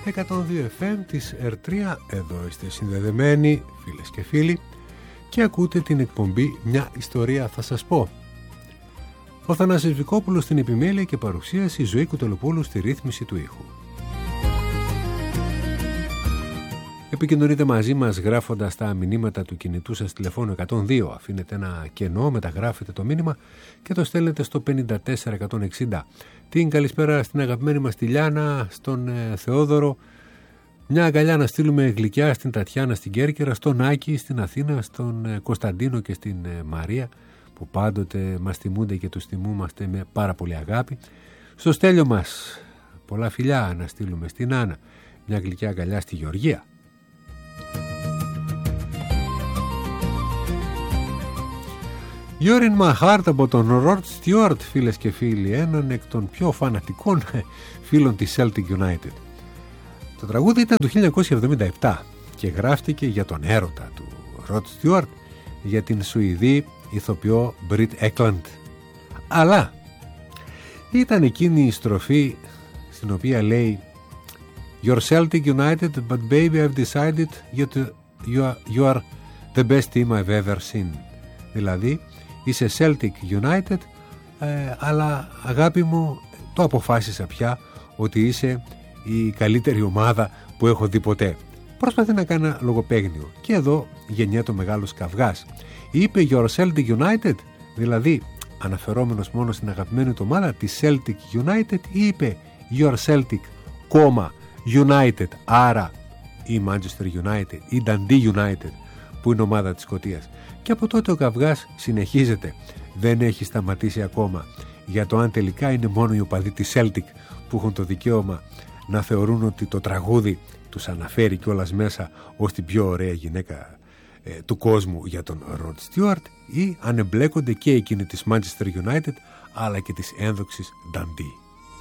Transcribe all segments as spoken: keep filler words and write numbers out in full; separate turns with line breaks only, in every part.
εκατόν δύο εφ εμ της ερ τρία. Εδώ είστε συνδεδεμένοι φίλες και φίλοι και ακούτε την εκπομπή «Μια ιστορία θα σας πω». Ο Θανάσης Βικόπουλος στην επιμέλεια και παρουσίαση, η Ζωή Κουτελοπούλου στη ρύθμιση του ήχου. Επικοινωνείτε μαζί μας γράφοντας τα μηνύματα του κινητού σας τηλεφώνου εκατόν δύο. Αφήνετε ένα κενό, μεταγράφετε το μήνυμα και το στέλνετε στο πενήντα τέσσερα εκατόν εξήντα. Την καλησπέρα στην αγαπημένη μας τη Λιάνα, στον ε, Θεόδωρο. Μια αγκαλιά να στείλουμε γλυκιά στην Τατιάνα στην Κέρκυρα, στον Άκη στην Αθήνα, στον ε, Κωνσταντίνο και στην ε, Μαρία, που πάντοτε μας τιμούνται και τους τιμούμαστε με πάρα πολύ αγάπη. Στο Στέλιο μας πολλά φιλιά να στείλουμε στην Άννα. Μια γλυκιά αγκαλιά στη Γεωργία. You're in my heart από τον Ροτ Στιούαρτ, φίλες και φίλοι, έναν εκ των πιο φανατικών φίλων της Celtic United. Το τραγούδι ήταν του χίλια εννιακόσια εβδομήντα επτά και γράφτηκε για τον έρωτα του Ροτ Στιούαρτ για την Σουηδή ηθοποιό Μπριτ Έκλαντ. Αλλά ήταν εκείνη η στροφή στην οποία λέει You're Celtic United, but baby I've decided you, to, you, are, you are the best team I've ever seen. Δηλαδή είσαι Celtic United, ε, αλλά αγάπη μου το αποφάσισα πια ότι είσαι η καλύτερη ομάδα που έχω δει ποτέ. Προσπαθεί να κάνει ένα λογοπαίγνιο και εδώ γεννιέται ο μεγάλος καυγάς. Είπε Your Celtic United, δηλαδή αναφερόμενος μόνο στην αγαπημένη του ομάδα τη Celtic United, ή είπε Your Celtic, United, άρα η Manchester United, η Dundee United που είναι ομάδα της Σκωτίας. Και από τότε ο καυγάς συνεχίζεται. Δεν έχει σταματήσει ακόμα για το αν τελικά είναι μόνο οι οπαδοί της Celtic που έχουν το δικαίωμα να θεωρούν ότι το τραγούδι τους αναφέρει κιόλας μέσα ως την πιο ωραία γυναίκα ε, του κόσμου για τον Ροτ Στιούαρτ, ή αν εμπλέκονται και εκείνοι της Manchester United αλλά και της ένδοξης Dundee.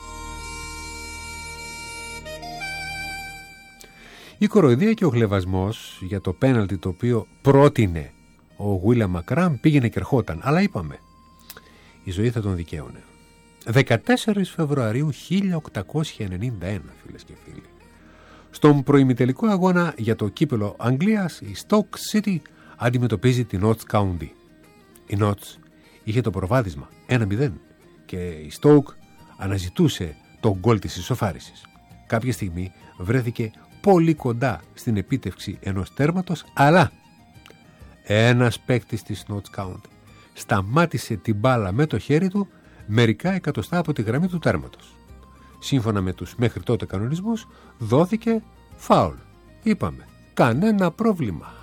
Η κοροϊδία και ο χλευασμός για το πέναλτι το οποίο πρότεινε ο Γουίλαμ Μακράμ πήγαινε και ερχόταν, αλλά είπαμε η ζωή θα τον δικαίωνε. δεκατέσσερις Φεβρουαρίου χίλια οκτακόσια ενενήντα ένα, φίλες και φίλοι, στον προημιτελικό αγώνα για το κύπελο Αγγλίας, η Stoke City αντιμετωπίζει την Notts County. Η Notts είχε το προβάδισμα ένα μηδέν και η Stoke αναζητούσε το γκολ της ισοφάρισης. Κάποια στιγμή βρέθηκε πολύ κοντά στην επίτευξη ενός τέρματος, αλλά ένας παίκτης της Notts County σταμάτησε την μπάλα με το χέρι του μερικά εκατοστά από τη γραμμή του τέρματος. Σύμφωνα με τους μέχρι τότε κανονισμούς δόθηκε φάουλ. Είπαμε, κανένα πρόβλημα.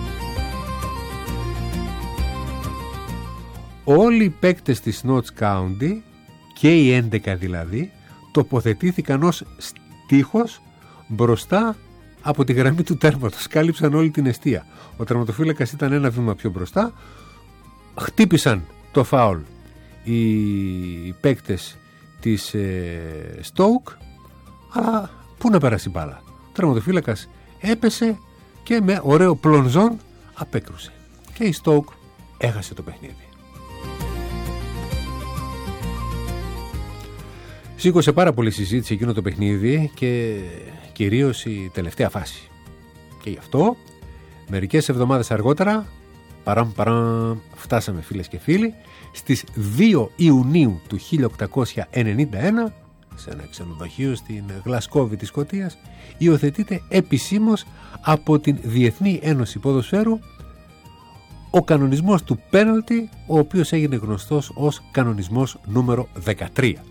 Όλοι οι παίκτες της Notts County, και οι έντεκα δηλαδή, τοποθετήθηκαν ως στίχος μπροστά από τη γραμμή του τέρματος. Κάλυψαν όλη την εστία. Ο τερματοφύλακας ήταν ένα βήμα πιο μπροστά. Χτύπησαν το φάουλ οι παίκτες της ε, Stoke, αλλά πού να περάσει μπάλα. Ο τερματοφύλακας έπεσε και με ωραίο πλονζόν απέκρουσε και η Stoke έχασε το παιχνίδι. Σήκωσε πάρα πολύ συζήτηση εκείνο το παιχνίδι και κυρίως η τελευταία φάση. Και γι' αυτό μερικές εβδομάδες αργότερα παραμ, παραμ, φτάσαμε, φίλες και φίλοι, στις δύο Ιουνίου του χίλια οκτακόσια ενενήντα ένα σε ένα ξενοδοχείο στην Γλασκόβη της Σκωτίας υιοθετείται επισήμως από την Διεθνή Ένωση Ποδοσφαίρου ο κανονισμός του πέναλτι, ο οποίος έγινε γνωστός ως κανονισμός νούμερο δεκατρία.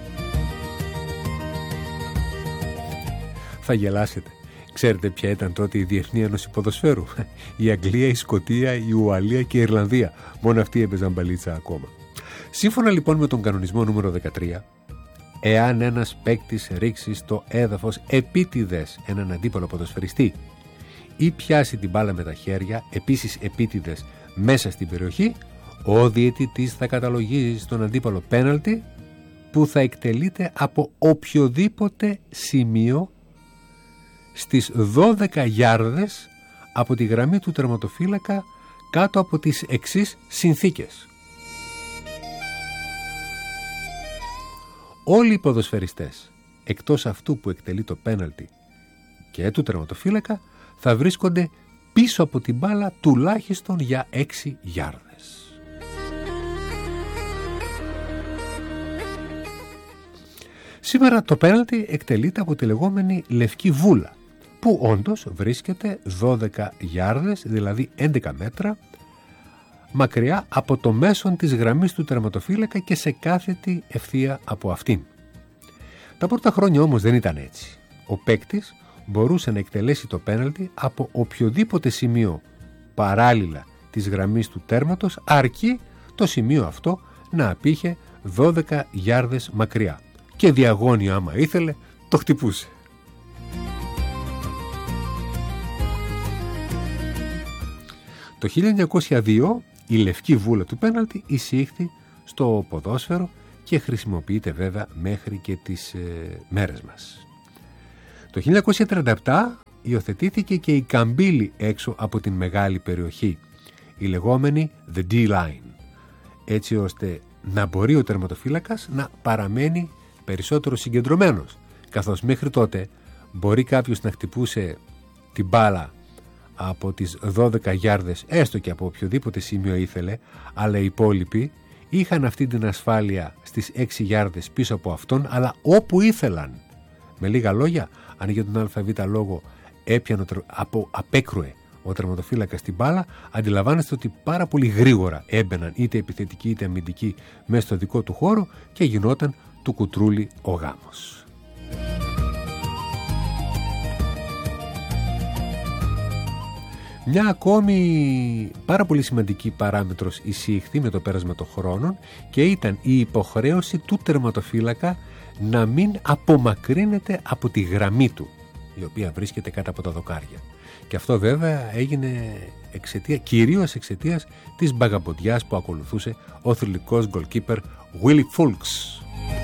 Θα γελάσετε. Ξέρετε ποια ήταν τότε η Διεθνή Ένωση Ποδοσφαίρου? Η Αγγλία, η Σκωτία, η Ουαλία και η Ιρλανδία. Μόνο αυτοί έπαιζαν μπαλίτσα ακόμα. Σύμφωνα λοιπόν με τον κανονισμό νούμερο δεκατρία, εάν ένας παίκτης ρίξει στο έδαφος επίτηδες έναν αντίπαλο ποδοσφαιριστή ή πιάσει την μπάλα με τα χέρια, επίσης επίτηδες μέσα στην περιοχή, ο διαιτητής θα καταλογίζει στον αντίπαλο πέναλτι που θα εκτελείται από οποιοδήποτε σημείο στις δώδεκα γιάρδες από τη γραμμή του τερματοφύλακα κάτω από τις εξής συνθήκες. Όλοι οι ποδοσφαιριστές, εκτός αυτού που εκτελεί το πέναλτι και του τερματοφύλακα θα βρίσκονται πίσω από την μπάλα τουλάχιστον για έξι γιάρδες. Σήμερα το πέναλτι εκτελείται από τη λεγόμενη λευκή βούλα, που όντως βρίσκεται δώδεκα γιάρδες, δηλαδή έντεκα μέτρα, μακριά από το μέσον της γραμμής του τερματοφύλακα και σε κάθετη ευθεία από αυτήν. Τα πρώτα χρόνια όμως δεν ήταν έτσι. Ο παίκτης μπορούσε να εκτελέσει το πέναλτι από οποιοδήποτε σημείο παράλληλα της γραμμής του τέρματος, αρκεί το σημείο αυτό να απήχε δώδεκα γιάρδες μακριά, και διαγώνιο άμα ήθελε το χτυπούσε. Το χίλια εννιακόσια δύο η λευκή βούλα του πέναλτι εισήχθη στο ποδόσφαιρο και χρησιμοποιείται βέβαια μέχρι και τις ε, μέρες μας. Το χίλια εννιακόσια τριάντα επτά υιοθετήθηκε και η καμπύλη έξω από την μεγάλη περιοχή, η λεγόμενη The D-Line, έτσι ώστε να μπορεί ο τερματοφύλακας να παραμένει περισσότερο συγκεντρωμένος, καθώς μέχρι τότε μπορεί κάποιος να χτυπούσε την μπάλα από τις δώδεκα γιάρδες, έστω και από οποιοδήποτε σημείο ήθελε, αλλά οι υπόλοιποι είχαν αυτή την ασφάλεια στις έξι γιάρδες πίσω από αυτόν, αλλά όπου ήθελαν. Με λίγα λόγια, αν για τον ΑΒ λόγο έπιανε από απέκρουε ο τερματοφύλακας την μπάλα, αντιλαμβάνεστε ότι πάρα πολύ γρήγορα έμπαιναν είτε επιθετικοί είτε αμυντικοί μέσα στο δικό του χώρο και γινόταν του κουτρούλι ο γάμος. Μια ακόμη πάρα πολύ σημαντική παράμετρος εισήχθη με το πέρασμα των χρόνων και ήταν η υποχρέωση του τερματοφύλακα να μην απομακρύνεται από τη γραμμή του, η οποία βρίσκεται κάτω από τα δοκάρια. Και αυτό βέβαια έγινε εξαιτία, κυρίως εξαιτίας της μπαγαμποντιάς που ακολουθούσε ο θρυλικός γκολκίπερ Willie Foulkes.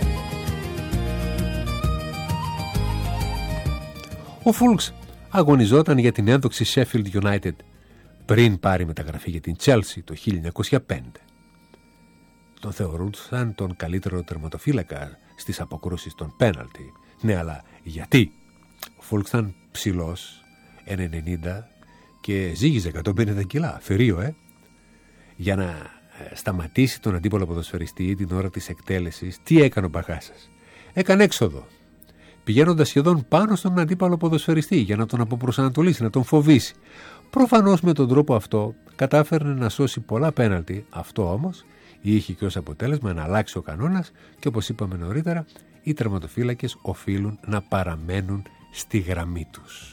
Ο Foulkes αγωνιζόταν για την ένδοξη Sheffield United πριν πάρει μεταγραφή για την Chelsea το χίλια εννιακόσια πέντε. Τον θεωρούσαν τον καλύτερο τερματοφύλακα στις αποκρούσεις των πέναλτι. Ναι, αλλά γιατί? Ο Foulkes ήταν ψηλός, ένα ενενήντα, και ζύγιζε εκατόν πενήντα κιλά, θηρίο, ε! Για να σταματήσει τον αντίπαλο ποδοσφαιριστή την ώρα της εκτέλεσης, τι έκανε ο μπαγάσας? Έκανε έξοδο, πηγαίνοντας σχεδόν πάνω στον αντίπαλο ποδοσφαιριστή για να τον αποπροσανατολίσει, να τον φοβήσει. Προφανώς με τον τρόπο αυτό κατάφερνε να σώσει πολλά πέναλτι. Αυτό όμως είχε και ως αποτέλεσμα να αλλάξει ο κανόνας και, όπως είπαμε νωρίτερα, οι τερματοφύλακες οφείλουν να παραμένουν στη γραμμή τους.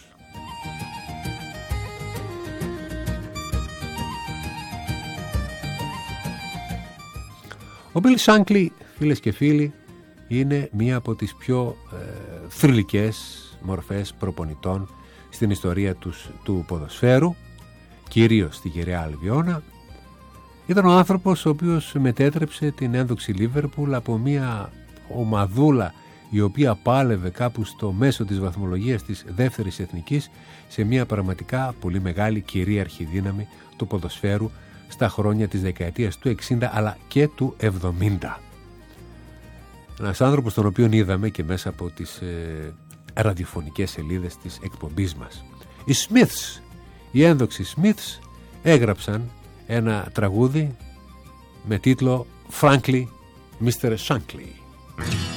Ο Bill Shankly, φίλες και φίλοι, είναι μία από τις πιο ε, θρυλικές μορφές προπονητών στην ιστορία τους, του ποδοσφαίρου, κυρίως στη γυραιά Αλβιώνα. Ήταν ο άνθρωπος ο οποίος μετέτρεψε την ένδοξη Λίβερπουλ από μία ομαδούλα η οποία πάλευε κάπου στο μέσο της βαθμολογίας της δεύτερης εθνικής σε μία πραγματικά πολύ μεγάλη κυρίαρχη δύναμη του ποδοσφαίρου στα χρόνια της δεκαετίας του εξήντα αλλά και του εβδομήντα. Ένας άνθρωπος τον οποίο είδαμε και μέσα από τις ε, ραδιοφωνικές σελίδες της εκπομπής μας. Οι Smiths, οι ένδοξοι Smiths, έγραψαν ένα τραγούδι με τίτλο Frankly, μίστερ Shankly.